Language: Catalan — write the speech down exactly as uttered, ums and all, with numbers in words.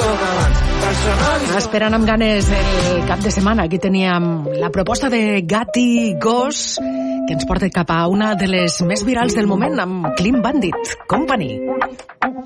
com abans. Esperant amb ganes el cap de setmana. Aquí teníem la proposta de Gatti Ghost, que ens porta cap a una de les més virals del moment, amb Clean Bandit Company.